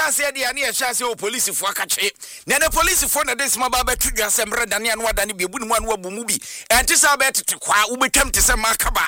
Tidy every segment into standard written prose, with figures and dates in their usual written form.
chance de ani chance o police fo akache na the police fo na this maba betu dwase mre dane anu adane bi ebunu mu anu abumu bi enti sa be tete kwa ubetwam te se makaba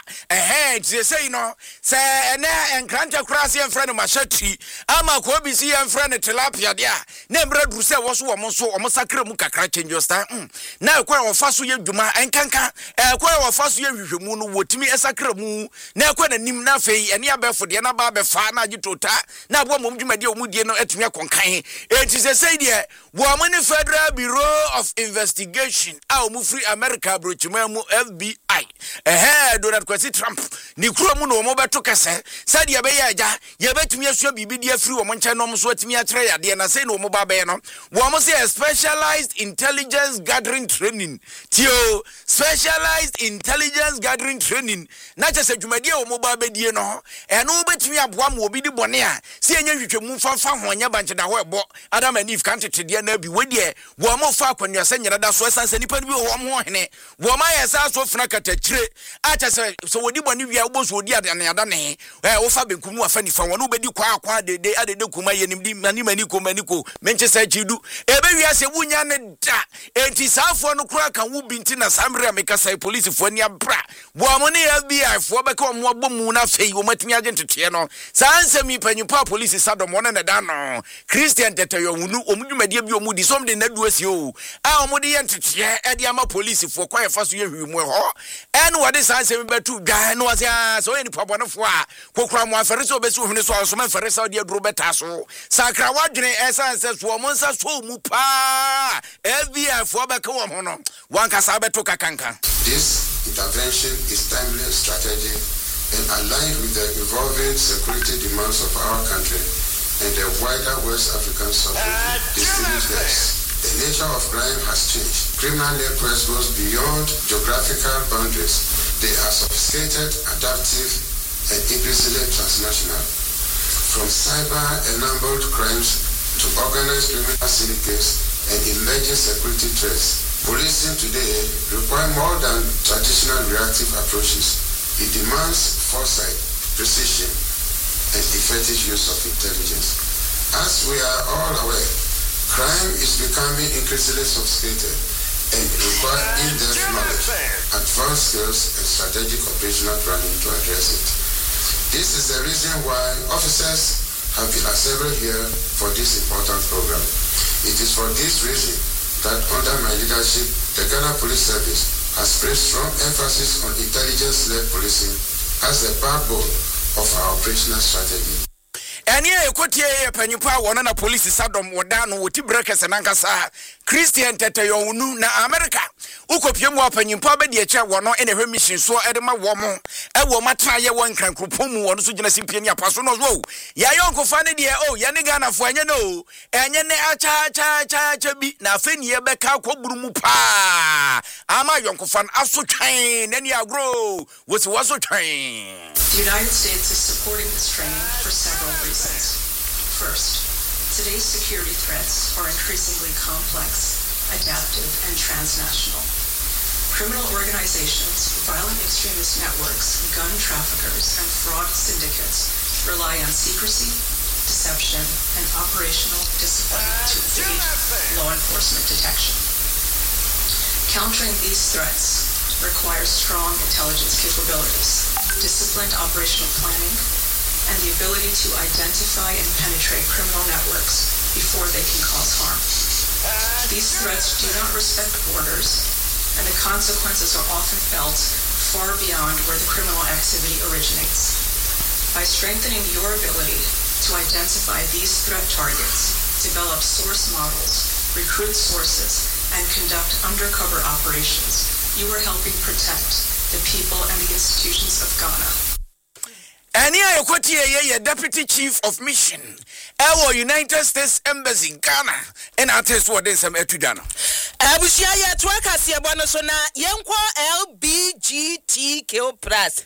je say no se ene enkranta krase enfre no machati ama ko bi si enfre no tilapia dia na mre duru se wo so wo so o sakra mu kakra change your style na kwa wo fa so ye dwuma enkanka kwa wo fa so ye hwehwemu no wotimi esakra mu na kwa na nim na fei ene abefo de na ba be fa na agitota na abo mom dwumade o mudie no etumi akonkan enti se say de wo amani Federal Bureau of Investigation a mu free America brochima mu FBI Donald Trump ni kuro mu no mo beto kese said ye be ya ja ye betumi aso bibi dia free wo nche no so atumi akyere yade na say no mo ba be no wo mo say specialized intelligence gathering training tio specialized intelligence gathering training na chese dwumade wo mo ba be die no eno betumi aboa mo obi di bone a se enya hwehwemu fa ho nya banche da ho ebo Adam and Eve kan tete na bi wedie wo mo fa akwanwa se nyera da so esanse nipa bi wo mo hene wo ma yesa so funa katakire a chese so wodi bone wi oboso odi adane wo fa benkum wa fa ni fa wono bedi kwa dede adede kuma yenim di mani ko menche sa chidu ebe wi ase wunya ne da enti safo no kura kan wo binti na samre ameka sai police fo ni abra wo mo ne FBI fo be ka mo abomu na fei wo matumi agentete no sanse mi panyupa police sadom wona na da no Christian tetayo wunu omudwumade bi omudi som de na duasi o a omudi yentete e de ama police fo kwa fa so ye hwimu ho ene wode sanse mi betu dwa no wase so eni pabonefo a kokura mo afere so besi ohune so so mfere so de aduro beta so sakra wadwene esanse so mo nsa so mu pa FBI fo be ka wo ho no wanka sa beto kakanka. This intervention is timely, strategic, and aligned with the evolving security demands of our country and the wider West African sub-region. The nature of crime has changed. Criminal networks goes beyond geographical boundaries. They are sophisticated, adaptive, and increasingly transnational. From cyber-enabled crimes to organized criminal syndicates and emerging security threats, policing today requires more than traditional reactive approaches. It demands foresight, precision, and effective use of intelligence. As we are all aware, crime is becoming increasingly sophisticated and requires in-depth knowledge, advanced skills, and strategic operational planning to address it. This is the reason why officers have been assembled here for this important program. It is for this reason that under my leadership, the Ghana Police Service has placed strong emphasis on intelligence-led policing as the backbone of our operational strategy. Eni ekotie panyupa wona na police sadom wodano woti breakers nankasa Christian tetayo unu na America ukopie mu apanyupa be de eche wono ene hwe mission so edema wo mo e wo matra ye won krankropom mu wono so gina simpie ni apaso no so ya yonko fa ne de ya ne Ghana fo anye no enye ne acha bi na afeni ye be ka kwoburu mu pa ama yonko fa aso twan ne ni agro wosi waso twan. The United States is supporting this training for several reasons. First, today's security threats are increasingly complex, adaptive, and transnational. Criminal organizations, violent extremist networks, gun traffickers, and fraud syndicates rely on secrecy, deception, and operational discipline to aid law enforcement detection. Countering these threats requires strong intelligence capabilities, disciplined operational planning, and the ability to identify and penetrate criminal networks before they can cause harm. These threats do not respect borders, and the consequences are often felt far beyond where the criminal activity originates. By strengthening your ability to identify these threat targets, develop source models, recruit sources, and conduct undercover operations, you are helping protect the people and the institutions of Ghana. Ani ayokoti ye Deputy Chief of Mission our United States Embassy in Ghana and attest what them some etudano. Abushia ya twaka si abwana so na yenkwa LGBTQ+.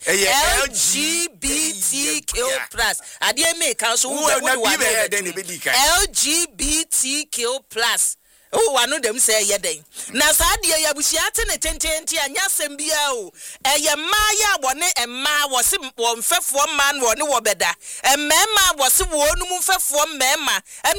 LGBTQ+. Adie make so who LGBTQ+. Oh, I know them say yeden. Na sadia ya busiate ne tententi anya sembia o. Eye maya wone emma wose won fefo man wone wo beda. Emma wose wo nu mu fefo mema.